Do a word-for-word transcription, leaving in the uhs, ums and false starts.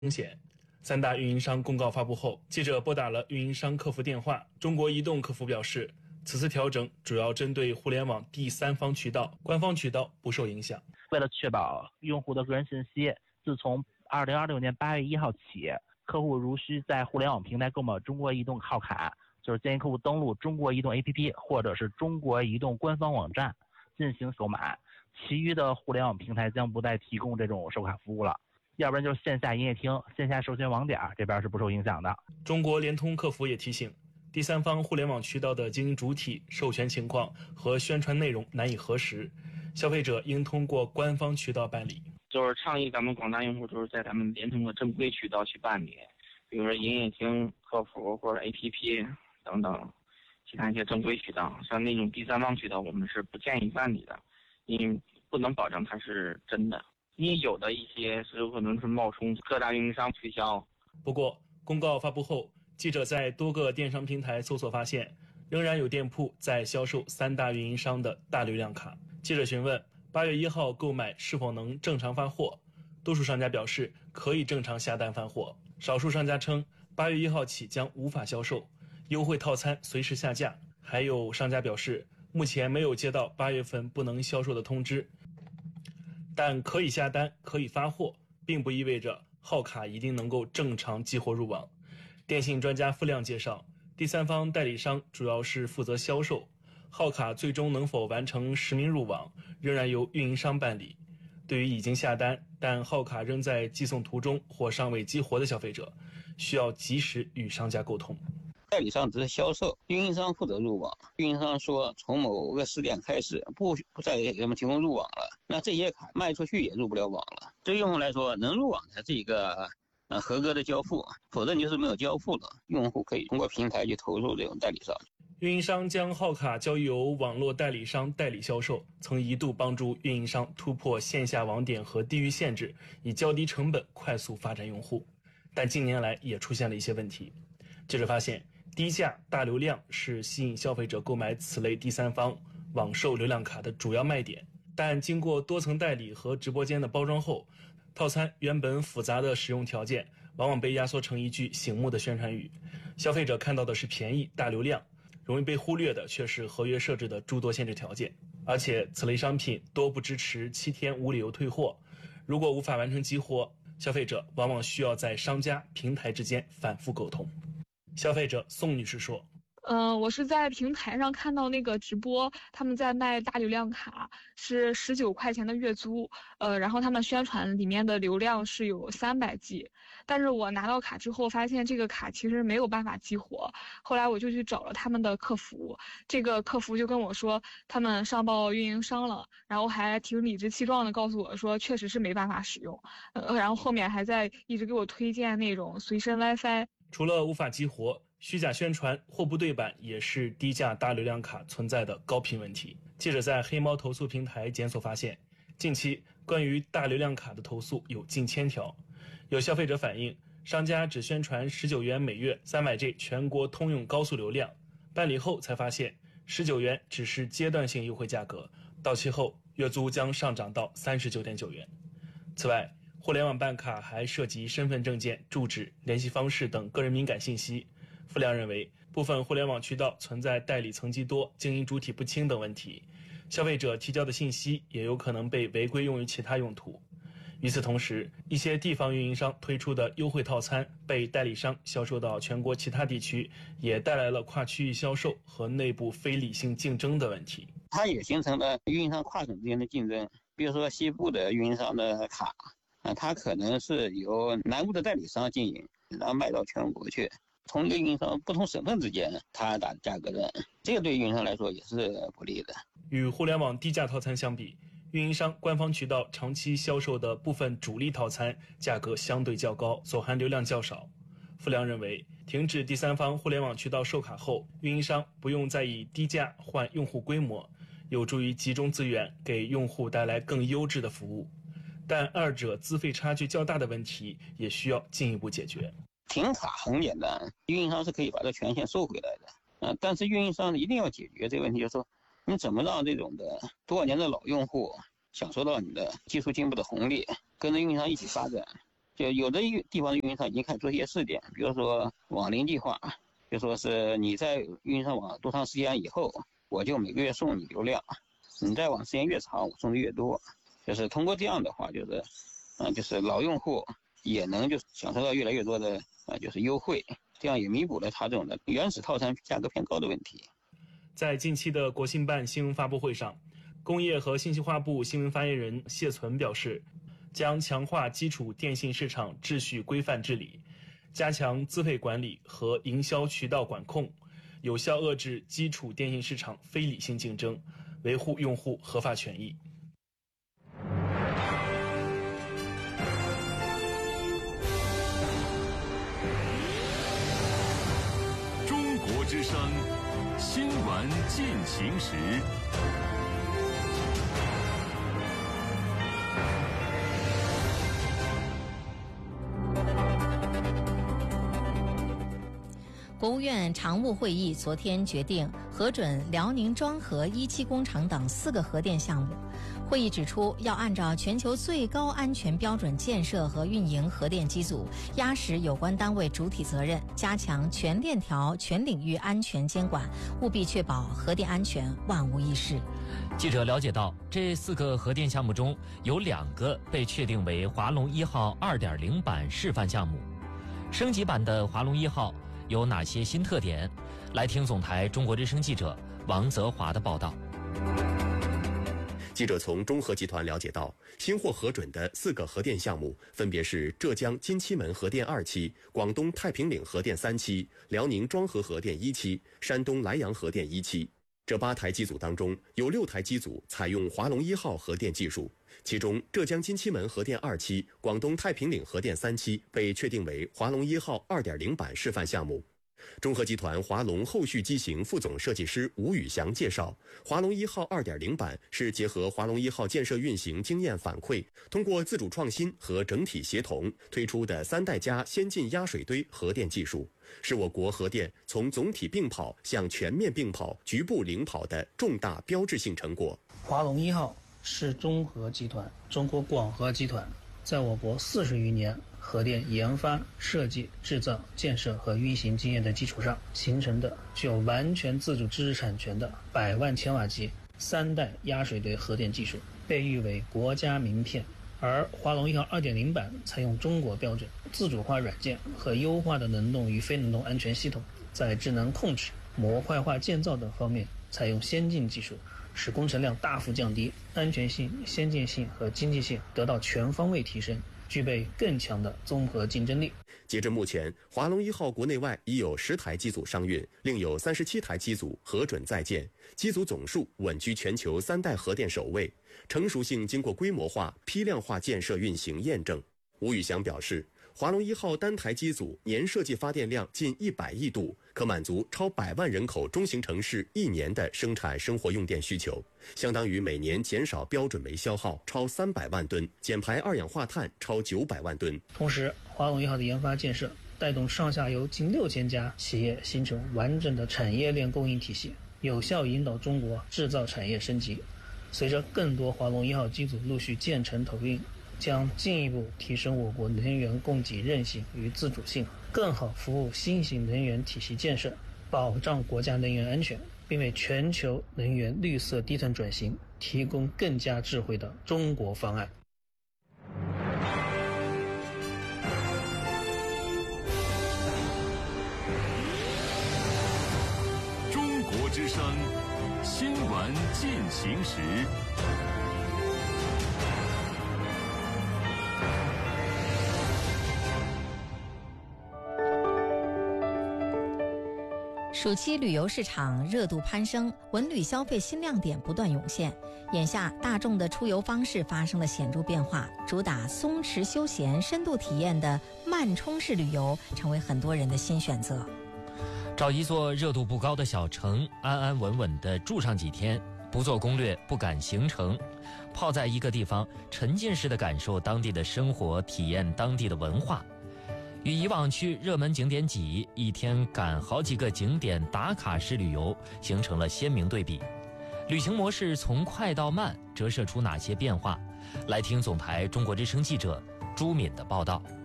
险。三大运营商公告发布后，记者拨打了运营商客服电话，中国移动客服表示，此次调整主要针对互联网第三方渠道，官方渠道不受影响。 为了确保用户的个人信息，自从二零二六年八月一号起，客户如需在互联网平台购买中国移动号卡，就是建议客户登录中国移动 A P P 或者是中国移动官方网站进行购买，其余的互联网平台将不再提供这种售卡服务了。要不然就是线下营业厅、线下授权网点这边是不受影响的。 中国联通客服也提醒，第三方互联网渠道的经营主体、授权情况和宣传内容难以核实，消费者应通过官方渠道办理。 就是倡议咱们广大用户就是在咱们联通的正规渠道去办理，比如说营业厅、客服或者 A P P 等等其他一些正规渠道。像那种第三方渠道我们是不建议办理的，因为不能保证它是真的，因为有的一些是有可能是冒充各大运营商推销。 不过公告发布后，记者在多个电商平台搜索发现，仍然有店铺在销售三大运营商的大流量卡。记者询问八月一号购买是否能正常发货，多数商家表示可以正常下单发货，少数商家称八月一号起将无法销售，优惠套餐随时下架。还有商家表示目前没有接到八月份不能销售的通知，但可以下单可以发货，并不意味着号卡一定能够正常激活入网。电信专家付亮介绍，第三方代理商主要是负责销售，号卡最终能否完成实名入网，仍然由运营商办理。对于已经下单但号卡仍在寄送途中或尚未激活的消费者，需要及时与商家沟通。 代理商只是销售，运营商负责入网。运营商说从某个时点开始不不再给他们提供入网了，那这些卡卖出去也入不了网了。对用户来说，能入网才是一个呃合格的交付，否则你就是没有交付了。用户可以通过平台去投诉这种代理商。 运营商将号卡交由网络代理商代理销售，曾一度帮助运营商突破线下网点和地域限制，以较低成本快速发展用户。但近年来也出现了一些问题。记者发现，低价大流量是吸引消费者购买此类第三方网售流量卡的主要卖点，但经过多层代理和直播间的包装后，套餐原本复杂的使用条件往往被压缩成一句醒目的宣传语，消费者看到的是便宜大流量，容易被忽略的却是合约设置的诸多限制条件。而且此类商品多不支持七天无理由退货，如果无法完成激活，消费者往往需要在商家平台之间反复沟通。消费者宋女士说， 嗯、呃，我是在平台上看到那个直播，他们在卖大流量卡，是十九块钱的月租，呃，然后他们宣传里面的流量是有三百 G， 但是我拿到卡之后发现这个卡其实没有办法激活，后来我就去找了他们的客服，这个客服就跟我说他们上报运营商了，然后还挺理直气壮的告诉我说确实是没办法使用，呃，然后后面还在一直给我推荐那种随身 WiFi。 除了无法激活，虚假宣传、货不对版也是低价大流量卡存在的高频问题。记者在黑猫投诉平台检索发现，近期关于大流量卡的投诉有近千条。有消费者反映，商家只宣传十九元每月 三百 G 全国通用高速流量，办理后才发现十九元只是阶段性优惠价格，到期后月租将上涨到 三十九点九元。此外，互联网办卡还涉及身份证件、住址、联系方式等个人敏感信息。付亮认为，部分互联网渠道存在代理层级多、经营主体不清等问题，消费者提交的信息也有可能被违规用于其他用途。与此同时，一些地方运营商推出的优惠套餐被代理商销售到全国其他地区，也带来了跨区域销售和内部非理性竞争的问题。 它也形成了运营商跨省之间的竞争，比如说西部的运营商的卡啊，它可能是由南部的代理商经营，然后卖到全国去。同一个运营商不同省份之间，它打价格战，这个对运营商来说也是不利的。 与互联网低价套餐相比，运营商官方渠道长期销售的部分主力套餐价格相对较高，所含流量较少。付亮认为，停止第三方互联网渠道售卡后，运营商不用再以低价换用户规模，有助于集中资源，给用户带来更优质的服务。但二者资费差距较大的问题也需要进一步解决。 停卡很简单，运营商是可以把这权限收回来的，呃，但是运营商一定要解决这个问题，就是说你怎么让这种的多年的老用户享受到你的技术进步的红利，跟着运营商一起发展， 就有的地方的运营商已经开始做一些试点，比如说网龄计划，就说是你在运营商网多长时间以后，我就每个月送你流量，你在网时间越长，我送的越多。就是通过这样的话，就是，嗯、呃，就是老用户也能就享受到越来越多的啊、呃，就是优惠，这样也弥补了他这种的原始套餐价格偏高的问题。 在近期的国信办新闻发布会上，工业和信息化部新闻发言人谢存表示，将强化基础电信市场秩序规范治理，加强资费管理和营销渠道管控，有效遏制基础电信市场非理性竞争，维护用户合法权益。 中国之声新闻进行时。 国务院常务会议昨天决定核准辽宁庄河一期工厂等四个核电项目。会议指出，要按照全球最高安全标准建设和运营核电机组，压实有关单位主体责任，加强全链条、全领域安全监管，务必确保核电安全万无一失。 记者了解到，这四个核电项目中有两个被确定为华龙一号 二点零 版示范项目。升级版的华龙一号有哪些新特点？来听总台中国之声记者王泽华的报道。 记者从中核集团了解到，新获核准的四个核电项目分别是浙江金七门核电二期、广东太平岭核电三期、辽宁庄河核电一期、山东莱阳核电一期。这八台机组当中，有六台机组采用华龙一号核电技术，其中浙江金七门核电二期、广东太平岭核电三期被确定为华龙一号 二点零 版示范项目。中核集团华龙后续机型副总设计师吴宇翔介绍，华龙一号 二点零 版是结合华龙一号建设运行经验反馈，通过自主创新和整体协同推出的三代加先进压水堆核电技术，是我国核电从总体并跑向全面并跑、局部领跑的重大标志性成果。 华龙一号是中核集团、中国广核集团在我国四十余年核电研发、设计、制造、建设和运行经验的基础上形成的具有完全自主知识产权的百万千瓦级三代压水堆核电技术，被誉为国家名片。而华龙一号 二点零 版采用中国标准、自主化软件和优化的能动与非能动安全系统，在智能控制、模块化建造等方面采用先进技术，使工程量大幅降低，安全性、先进性和经济性得到全方位提升，具备更强的综合竞争力。 截至目前，华龙一号国内外已有十台机组商运，另有三十七台机组核准在建，机组总数稳居全球三代核电首位，成熟性经过规模化、批量化建设运行验证。吴宇翔表示，华龙一号单台机组年设计发电量近一百亿度，可满足超百万人口中型城市一年的生产生活用电需求，相当于每年减少标准煤消耗超三百万吨，减排二氧化碳超九百万吨。 同时，华龙一号的研发建设带动上下游近六千家企业形成完整的产业链供应体系，有效引导中国制造产业升级。随着更多华龙一号机组陆续建成投运，将进一步提升我国能源供给韧性与自主性，更好服务新型能源体系建设，保障国家能源安全，并为全球能源绿色低碳转型提供更加智慧的中国方案。 中国之声新闻进行时。 暑期旅游市场热度攀升，文旅消费新亮点不断涌现。眼下大众的出游方式发生了显著变化，主打松弛休闲、深度体验的慢充式旅游成为很多人的新选择。 找一座热度不高的小城，安安稳稳地住上几天，不做攻略，不赶行程，泡在一个地方，沉浸式地感受当地的生活，体验当地的文化。与以往去热门景点挤，一天赶好几个景点打卡式旅游形成了鲜明对比。旅行模式从快到慢折射出哪些变化？来听总台中国之声记者朱敏的报道。